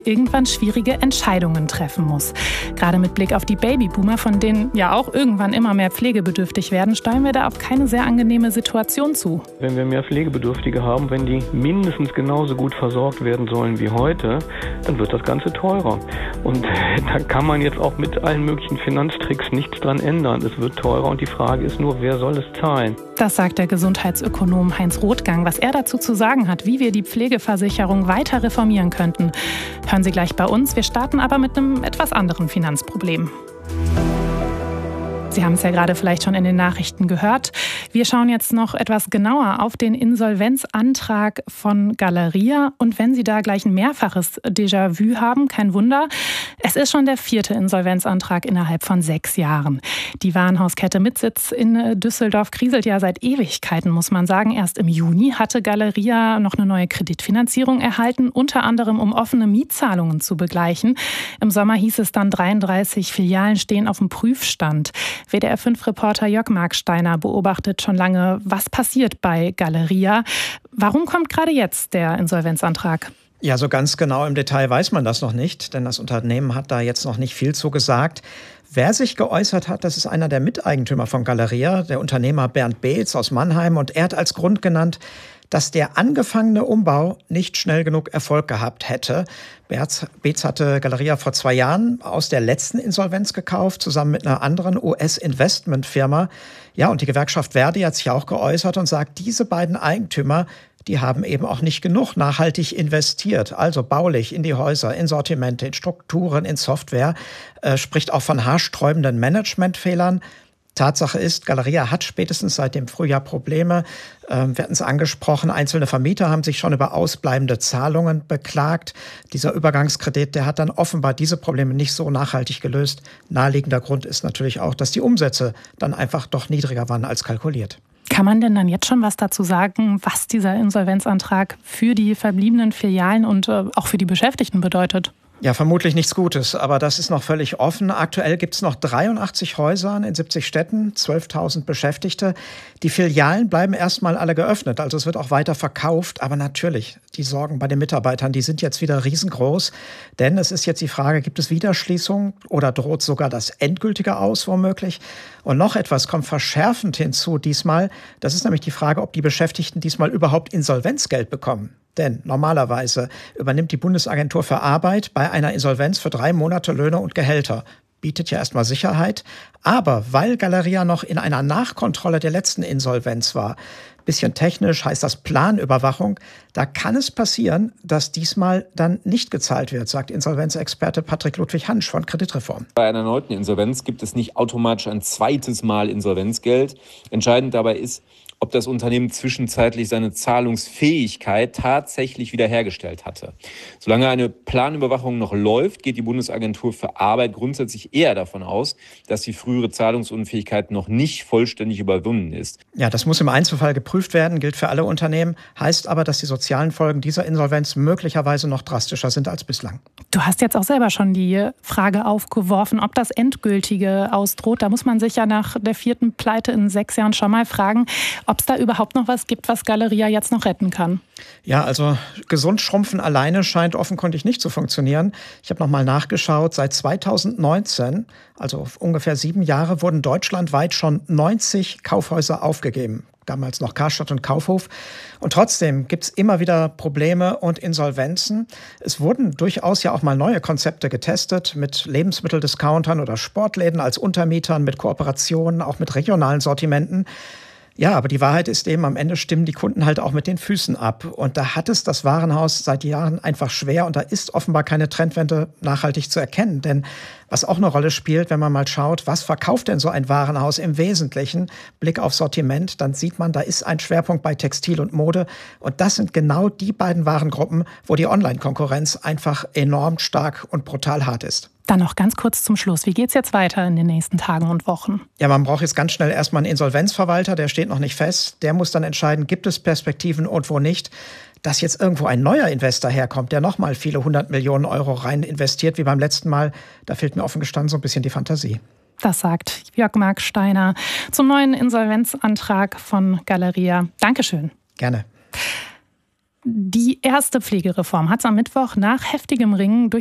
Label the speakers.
Speaker 1: irgendwann schwierige Entscheidungen treffen muss. Gerade mit Blick auf die Babyboomer, von denen ja auch irgendwann immer mehr pflegebedürftig werden, steuern wir da auf keine sehr angenehme Situation zu.
Speaker 2: Wenn wir mehr Pflegebedürftige haben, wenn die mindestens genauso gut versorgt werden sollen wie heute, dann wird das Ganze teurer. Und da kann man jetzt auch mit allen möglichen Finanztricks nichts dran ändern. Es wird teurer und die Frage ist nur, wer soll es zahlen?
Speaker 1: Das sagt der Gesundheitsökonom Heinz Rothgang. Was er dazu zu sagen hat, wie wir die Pflegeversicherung weiter reformieren könnten, hören Sie gleich bei uns. Wir starten aber mit einem etwas anderen Finanzproblem. Sie haben es ja gerade vielleicht schon in den Nachrichten gehört. Wir schauen jetzt noch etwas genauer auf den Insolvenzantrag von Galeria. Und wenn Sie da gleich ein mehrfaches Déjà-vu haben, kein Wunder. Es ist schon der 4. Insolvenzantrag innerhalb von 6 Jahren. Die Warenhauskette mit Sitz in Düsseldorf kriselt ja seit Ewigkeiten, muss man sagen. Erst im Juni hatte Galeria noch eine neue Kreditfinanzierung erhalten, unter anderem um offene Mietzahlungen zu begleichen. Im Sommer hieß es dann, 33 Filialen stehen auf dem Prüfstand. WDR-5-Reporter Jörg Marksteiner beobachtet schon lange, was passiert bei Galeria. Warum kommt gerade jetzt der Insolvenzantrag?
Speaker 3: Ja, so ganz genau im Detail weiß man das noch nicht, denn das Unternehmen hat da jetzt noch nicht viel zu gesagt. Wer sich geäußert hat, das ist einer der Miteigentümer von Galeria, der Unternehmer Bernd Beetz aus Mannheim. Und er hat als Grund genannt, dass der angefangene Umbau nicht schnell genug Erfolg gehabt hätte. Beetz hatte Galeria vor 2 Jahren aus der letzten Insolvenz gekauft, zusammen mit einer anderen US-Investmentfirma. Ja, und die Gewerkschaft Verdi hat sich auch geäußert und sagt, diese beiden Eigentümer, die haben eben auch nicht genug nachhaltig investiert, also baulich in die Häuser, in Sortimente, in Strukturen, in Software, spricht auch von haarsträubenden Managementfehlern. Tatsache ist, Galeria hat spätestens seit dem Frühjahr Probleme. Wir hatten es angesprochen, einzelne Vermieter haben sich schon über ausbleibende Zahlungen beklagt. Dieser Übergangskredit, der hat dann offenbar diese Probleme nicht so nachhaltig gelöst. Naheliegender Grund ist natürlich auch, dass die Umsätze dann einfach doch niedriger waren als kalkuliert.
Speaker 1: Kann man denn dann jetzt schon was dazu sagen, was dieser Insolvenzantrag für die verbliebenen Filialen und auch für die Beschäftigten bedeutet?
Speaker 3: Ja, vermutlich nichts Gutes, aber das ist noch völlig offen. Aktuell gibt es noch 83 Häuser in 70 Städten, 12.000 Beschäftigte. Die Filialen bleiben erstmal alle geöffnet, also es wird auch weiter verkauft. Aber natürlich, die Sorgen bei den Mitarbeitern, die sind jetzt wieder riesengroß. Denn es ist jetzt die Frage, gibt es Wiederschließung oder droht sogar das endgültige Aus womöglich? Und noch etwas kommt verschärfend hinzu diesmal. Das ist nämlich die Frage, ob die Beschäftigten diesmal überhaupt Insolvenzgeld bekommen. Denn normalerweise übernimmt die Bundesagentur für Arbeit bei einer Insolvenz für 3 Monate Löhne und Gehälter. Bietet ja erstmal Sicherheit. Aber weil Galeria noch in einer Nachkontrolle der letzten Insolvenz war, bisschen technisch heißt das Planüberwachung, da kann es passieren, dass diesmal dann nicht gezahlt wird, sagt Insolvenzexperte Patrick Ludwig-Hansch von Kreditreform.
Speaker 4: Bei einer erneuten Insolvenz gibt es nicht automatisch ein zweites Mal Insolvenzgeld. Entscheidend dabei ist, ob das Unternehmen zwischenzeitlich seine Zahlungsfähigkeit tatsächlich wiederhergestellt hatte. Solange eine Planüberwachung noch läuft, geht die Bundesagentur für Arbeit grundsätzlich eher davon aus, dass die frühere Zahlungsunfähigkeit noch nicht vollständig überwunden ist.
Speaker 3: Ja, das muss im Einzelfall geprüft werden, gilt für alle Unternehmen, heißt aber, dass die sozialen Folgen dieser Insolvenz möglicherweise noch drastischer sind als bislang.
Speaker 1: Du hast jetzt auch selber schon die Frage aufgeworfen, ob das Endgültige ausdroht. Da muss man sich ja nach der 4. Pleite in 6 Jahren schon mal fragen, ob es da überhaupt noch was gibt, was Galeria jetzt noch retten kann.
Speaker 3: Ja, also gesund schrumpfen alleine scheint offenkundig nicht zu funktionieren. Ich habe noch mal nachgeschaut, seit 2019, also ungefähr 7 Jahre, wurden deutschlandweit schon 90 Kaufhäuser aufgegeben. Damals noch Karstadt und Kaufhof. Und trotzdem gibt es immer wieder Probleme und Insolvenzen. Es wurden durchaus ja auch mal neue Konzepte getestet mit Lebensmitteldiscountern oder Sportläden als Untermietern, mit Kooperationen, auch mit regionalen Sortimenten. Ja, aber die Wahrheit ist eben, am Ende stimmen die Kunden halt auch mit den Füßen ab. Und da hat es das Warenhaus seit Jahren einfach schwer und da ist offenbar keine Trendwende nachhaltig zu erkennen. Denn was auch eine Rolle spielt, wenn man mal schaut, was verkauft denn so ein Warenhaus im Wesentlichen? Blick auf Sortiment, dann sieht man, da ist ein Schwerpunkt bei Textil und Mode. Und das sind genau die beiden Warengruppen, wo die Online-Konkurrenz einfach enorm stark und brutal hart ist.
Speaker 1: Dann noch ganz kurz zum Schluss. Wie geht's jetzt weiter in den nächsten Tagen und Wochen?
Speaker 3: Ja, man braucht jetzt ganz schnell erstmal einen Insolvenzverwalter, der steht noch nicht fest. Der muss dann entscheiden, gibt es Perspektiven und wo nicht. Dass jetzt irgendwo ein neuer Investor herkommt, der nochmal viele 100 Millionen Euro rein investiert, wie beim letzten Mal, da fehlt mir offen gestanden so ein bisschen die Fantasie.
Speaker 1: Das sagt Jörg Marksteiner zum neuen Insolvenzantrag von Galeria. Dankeschön.
Speaker 3: Gerne.
Speaker 1: Die erste Pflegereform hat es am Mittwoch nach heftigem Ringen durch